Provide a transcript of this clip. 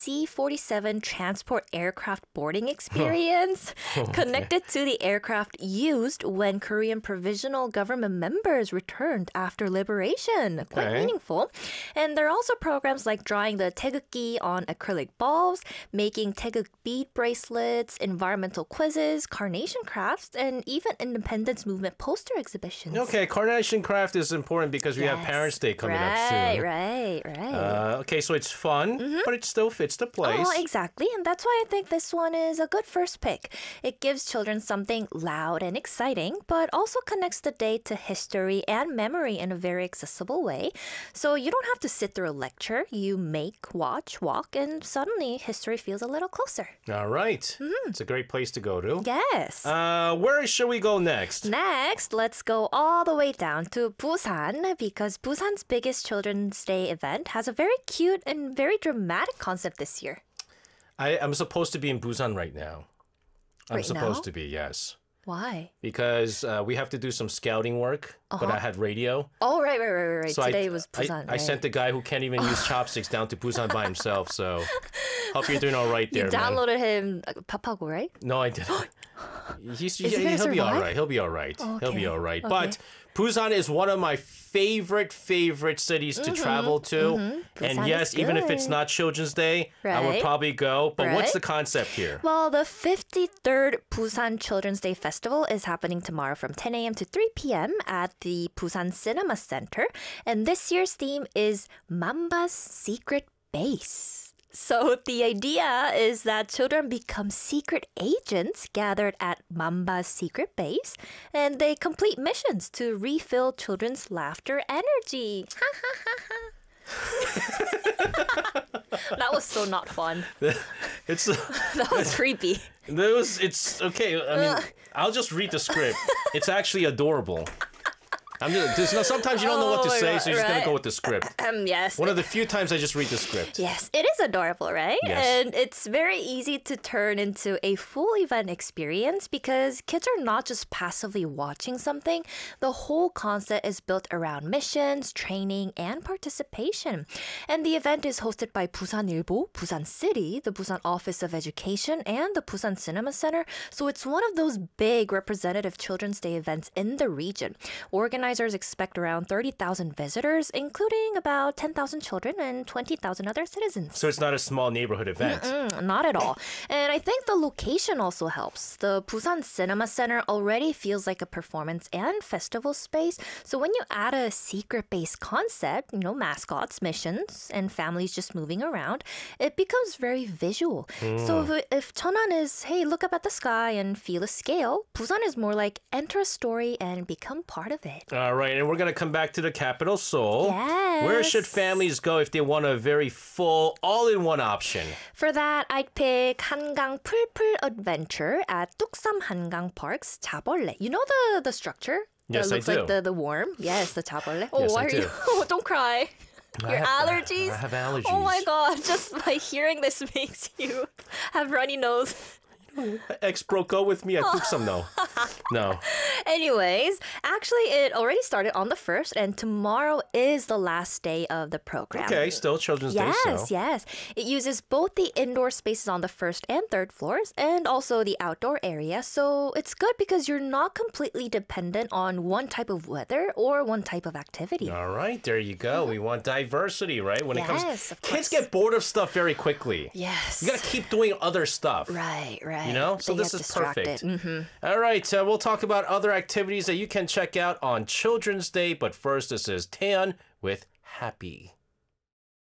C-47 transport aircraft boarding experience connected to the aircraft used when Korean provisional government members returned after liberation. Quite meaningful. And there are also programs like drawing the taegukgi on acrylic bulbs, making taeguk bead bracelets, environmental quizzes, carnation crafts, and even independence movement poster exhibitions. Okay, carnation craft is important because we have Parents' Day coming up soon. Right. Okay, so it's fun, but it still fits the place. Oh, exactly. And that's why I think this one is a good first pick. It gives children something loud and exciting, but also connects the day to history and memory in a very accessible way. So you don't have to sit through a lecture. You make, watch, walk, and suddenly history feels a little closer. All right. It's a great place to go to. Yes. Where should we go next? Next, let's go all the way down to Busan because Busan's biggest Children's Day event has a very cute and very dramatic concept this year. I'm supposed to be in Busan right now. I'm Right supposed now? to be, yes. Why? Because we have to do some scouting work, but I had radio. Oh, right. So Today was Busan, I right? sent the guy who can't even use chopsticks down to Busan by himself. So hope you're doing all right there, You man. downloaded him paphago, right? No, I didn't. he gonna He'll be all survive? right. He'll be all right. Oh, He'll be okay. all right. Okay. But Busan is one of my favorite cities to travel to. And Busan yes, is even if it's good. not Children's Day, I would Right. probably go. But what's Right. the concept here? Well, the 53rd Busan Children's Day Festival is happening tomorrow from 10 a.m. to 3 p.m. at the Busan Cinema Center. And this year's theme is Mamba's Secret Base. So the idea is that children become secret agents gathered at Mamba's secret base, and they complete missions to refill children's laughter energy. That was so not fun. It's That was creepy. it's okay. I mean, I'll just read the script. It's actually adorable. Sometimes you don't know what to Oh my say, God, so you're just gonna right. go with the script. Yes. One of the few times I just read the script. Yes, it is adorable, right? Yes. And it's very easy to turn into a full event experience because kids are not just passively watching something. The whole concept is built around missions, training, and participation. And the event is hosted by Busanilbo, Busan City, the Busan Office of Education, and the Busan Cinema Center. So it's one of those big representative Children's Day events in the region. Organizers expect around 30,000 visitors, including about 10,000 children and 20,000 other citizens. So it's not a small neighborhood event. Not at all. And I think the location also helps. The Busan Cinema Center already feels like a performance and festival space. So when you add a secret-based concept, mascots, missions, and families just moving around, it becomes very visual. So if Cheonan is, hey, look up at the sky and feel a scale, Busan is more like enter a story and become part of it. All right, and we're going to come back to the capital, Seoul. Yes. Where should families go if they want a very full, all-in-one option? For that, I'd pick 한강 풀풀 adventure at Tuksam Hangang Park's 자벌레. You know the structure? Yes, that looks I do. like the worm? Yes, the 자벌레. Oh, Yes, why I are do. you? Oh, don't cry. Your allergies? I have allergies. Oh my god, just by hearing this makes you have runny nose. Ex broke up with me. I took some. No. Anyways, actually, it already started on the 1st, and tomorrow is the last day of the program. Okay, still Children's Day. So. Yes. It uses both the indoor spaces on the 1st and 3rd floors and also the outdoor area. So it's good because you're not completely dependent on one type of weather or one type of activity. All right, there you go. We want diversity, right? When it comes, Yes, of kids course. get bored of stuff very quickly. Yes. You got to keep doing other stuff. Right. You know, so They this get is distracted. perfect. All right, we'll talk about other activities that you can check out on Children's Day. But first, this is Taeyeon with Happy.